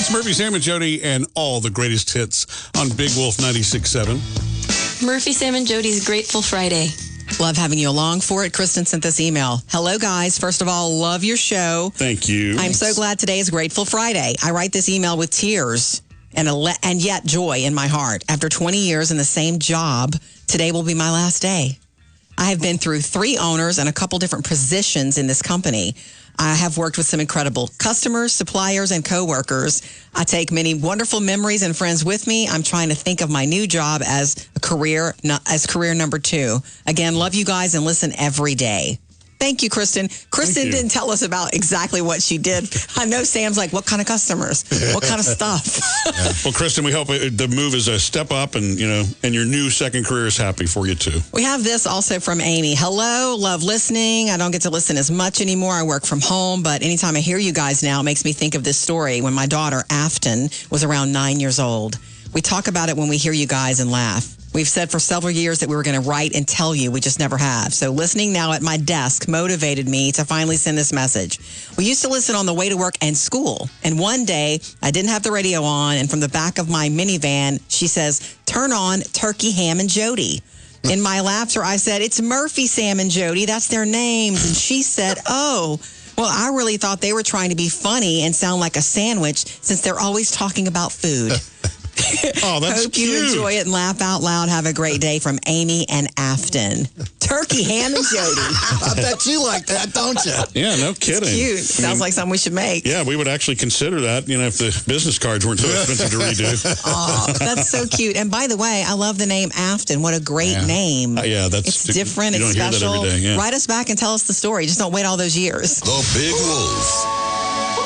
It's Murphy, Sam, and Jody, and all the greatest hits on Big Wolf 96.7. Murphy, Sam, and Jody's Grateful Friday. Love having you along for it. Kristen sent this email. Hello, guys. First of all, love your show. Thank you. I'm so glad today is Grateful Friday. I write this email with tears and yet joy in my heart. After 20 years in the same job, today will be my last day. I have been through 3 owners and a couple different positions in this company. I have worked with some incredible customers, suppliers, and coworkers. I take many wonderful memories and friends with me. I'm trying to think of my new job as career number 2. Again, love you guys and listen every day. Thank you, Kristen. Kristen didn't tell us about exactly what she did. I know Sam's like, what kind of customers? What kind of stuff? Well, Kristen, we hope the move is a step up and your new second career is happy for you, too. We have this also from Amy. Hello, love listening. I don't get to listen as much anymore. I work from home, but anytime I hear you guys now, it makes me think of this story when my daughter, Afton, was around 9 years old. We talk about it when we hear you guys and laugh. We've said for several years that we were going to write and tell you. We just never have. So listening now at my desk motivated me to finally send this message. We used to listen on the way to work and school. And one day, I didn't have the radio on. And from the back of my minivan, she says, turn on Turkey, Ham, and Jody. In my laughter, I said, it's Murphy, Sam, and Jody. That's their names. And she said, oh, well, I really thought they were trying to be funny and sound like a sandwich since they're always talking about food. Oh, that's Hope cute. you enjoy it and laugh out loud. Have a great day from Amy and Afton. Turkey, Ham, and Jody. I bet you like that, don't you? Yeah, no kidding. It's cute. Sounds like something we should make. Yeah, we would actually consider that, if the business cards weren't so expensive to redo. Oh, that's so cute. And by the way, I love the name Afton. What a great name. Yeah, it's different. You It's don't hear special. that every day, yeah. Write us back and tell us the story. Just don't wait all those years. The Big Wolf.